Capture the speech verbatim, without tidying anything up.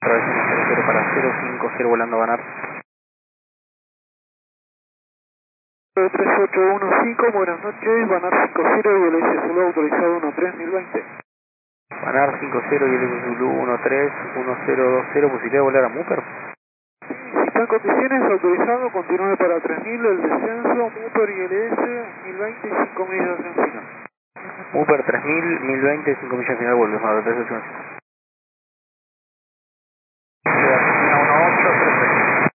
travesía cero cero para cero cinco cero volando Banar. tres ocho uno cinco, buenas noches, Banar cinco cero y el S Zulu autorizado uno tres mil veinte. Banar cinco cero y el S Zulu uno tres uno cero dos cero, posibilidad de volar a Mooper. Si está en condiciones, autorizado, continúe para tres mil, el descenso, Mooper y el S, mil veinte y cinco millas en final. Mooper tres mil, mil veinte, cinco millas final, vuelve, tres ocho uno cinco.